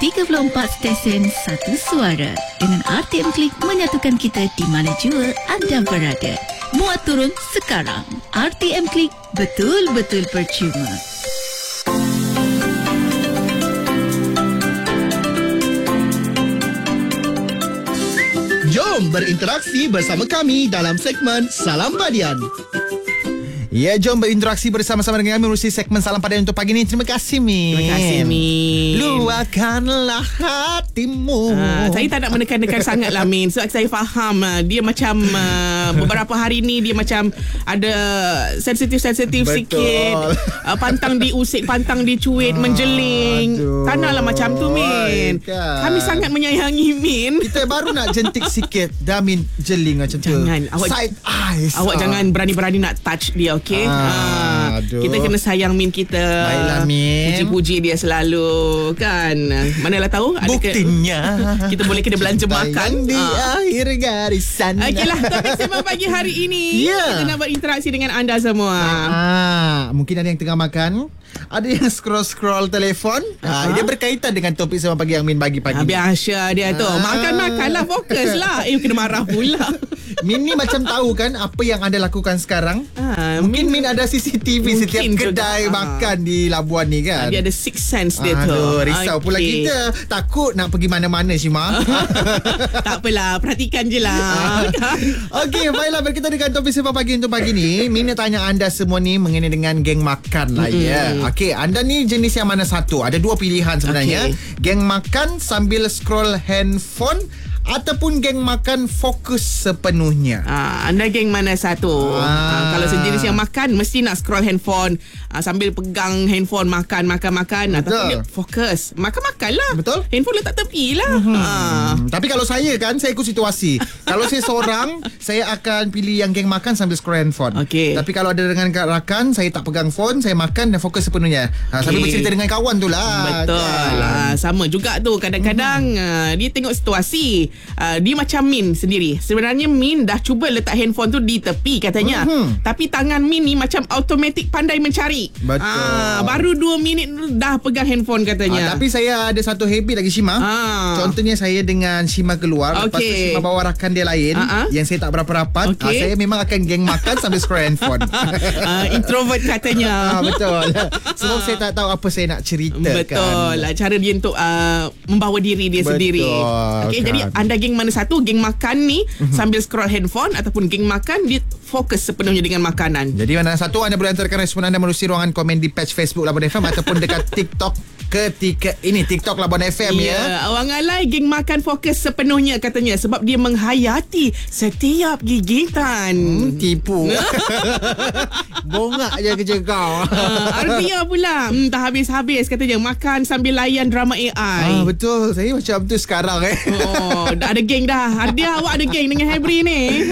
34 stesen, satu suara. Dengan RTM Klik menyatukan kita di mana jua anda berada. Muat turun sekarang. RTM Klik, betul-betul percuma. Jom berinteraksi bersama kami dalam segmen Salam Padian. Ya, jom berinteraksi bersama-sama dengan kami melalui segmen Salam Padian untuk pagi ni. Terima kasih, Min. Terima kasih, Min. Luahkanlah hatimu. Saya tak nak menekan-nekan sangat lah, Min. Sebab saya faham dia macam beberapa hari ni dia macam ada sensitif-sensitif sikit. Pantang diusik, pantang dicuit, menjeling. Tak naklah macam tu, Min. Kami sangat menyayangi Min. Kita baru nak jentik sikit, dah Min jeling macam tu. Jangan. Side eyes. Awak jangan berani-berani nak touch dia, okey? Kita kena sayang Min kita. Baiklah, Min. Puji-puji dia selalu, kan? Manalah tahu buktinya kita boleh kena belanja makan di akhir garisan. Okeylah, topik sembang pagi hari ini kita nak berinteraksi dengan anda semua. Mungkin ada yang tengah makan, ada yang scroll telefon. Dia berkaitan dengan topik sembang pagi yang Min bagi pagi. Biasa dia tu. Makan-makanlah, fokuslah. Kena marah pula. Min ni macam tahu kan apa yang anda lakukan sekarang. Mungkin Min ada CCTV setiap kedai makan di Labuan ni kan. Dia ada six sense dia tu. Risau pula kita. Takut nak pergi mana-mana, Syima. Tak apalah, perhatikan je lah. Okey, baiklah, berkaitan dengan topik sembang pagi untuk pagi ni. Min nak tanya anda semua ni mengenai dengan geng makan lah ya. Okey, anda ni jenis yang mana satu? Ada dua pilihan sebenarnya. Geng makan sambil scroll handphone ataupun geng makan fokus sepenuhnya. Anda geng mana satu? Kalau sejenis yang makan mesti nak scroll handphone, sambil pegang handphone makan. Ataupun dia fokus makan lah. Betul. Handphone letak tepi lah. Tapi kalau saya kan, saya ikut situasi. Kalau saya seorang, saya akan pilih yang geng makan sambil scroll handphone. Tapi kalau ada dengan rakan, saya tak pegang phone, saya makan dan fokus sepenuhnya. Sambil bercerita dengan kawan tu lah. Betul. Sama juga tu. Kadang-kadang dia tengok situasi. Dia macam Min sendiri. Sebenarnya Min dah cuba letak handphone tu di tepi katanya. Tapi tangan Min ni macam automatik pandai mencari. Betul. Baru 2 minit dah pegang handphone katanya. Tapi saya ada satu habit lagi, Syima. Contohnya saya dengan Syima keluar, lepas tu Syima bawa rakan dia lain yang saya tak berapa rapat. Saya memang akan geng makan sambil scroll handphone. Introvert katanya. Betul. Sebab saya tak tahu apa saya nak ceritakan. Betul. Cara dia untuk membawa diri dia sendiri. Jadi anda geng mana satu? Geng makan ni sambil scroll handphone ataupun geng makan dia fokus sepenuhnya dengan makanan? Jadi mana satu? Anda boleh hantarkan respon anda melalui ruangan komen di page Facebook Labuan FM ataupun dekat TikTok ketika ini TikTok Labuan FM ya. Orang alai geng makan fokus sepenuhnya katanya sebab dia menghayati setiap gigitan. Tipu. Bongak je kerja kau. Ardia pula tak habis-habis katanya makan sambil layan drama AI. Betul. Saya macam tu sekarang dah ada geng dah. Ardia, awak ada geng dengan Hebri ni.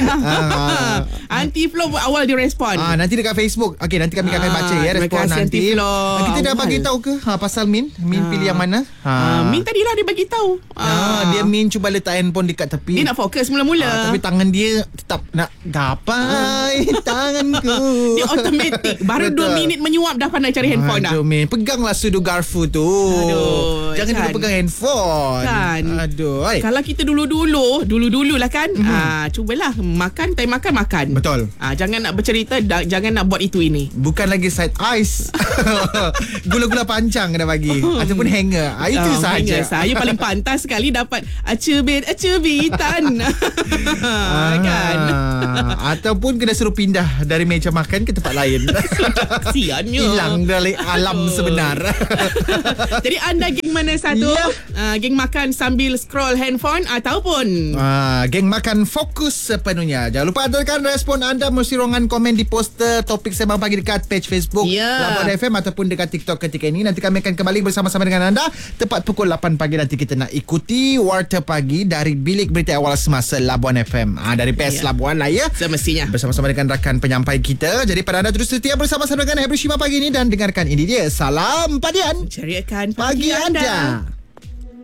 Aunty Flo awal dia respon. Nanti dekat Facebook. Okey, nanti kami akan baca ya respon nanti. Kita dah bagi tahu ke pasal Min? Min pilih yang mana? Min tadilah dia bagi tahu. Dia Min cuba letak handphone dekat tepi. Dia nak fokus mula-mula. Tapi tangan dia tetap nak gapai tanganku. Dia automatik. Baru 2 minit menyuap dah pandai cari handphone dah. Min, peganglah sudu garfu tu. Jangan dulu pegang handphone. Kan. Kalau kita dulu-dulu lah kan. Cubalah makan, time makan. Betul. Jangan nak bercerita, jangan nak buat itu ini. Bukan lagi side eyes. Gula-gula panjang kena bagi. Ataupun hanger. Itu sahaja. Saya paling pantas sekali dapat acebitan. Kan. Ataupun kena suruh pindah dari meja makan ke tempat lain. Kasiannya. Hilang dari alam sebenar. Jadi anda geng mana satu? Geng makan sambil scroll handphone ataupun geng makan fokus sepenuhnya. Jangan lupa hantarkan respon anda melalui ruangan komen di poster topik sembang pagi dekat page Facebook Labuan FM ataupun dekat TikTok ketika ini. Nanti kami akan kembali bersama-sama dengan anda tepat pukul 8 pagi. Nanti kita nak ikuti Warta Pagi dari Bilik Berita Awal Semasa Labuan FM. Dari PES Labuan lah ya. Semestinya. Bersama-sama dengan rakan penyampai kita. Jadi pada anda terus setia bersama-sama dengan Hebri Syima pagi ini dan dengarkan ini dia Salam Padian. Ceriakan pagi anda.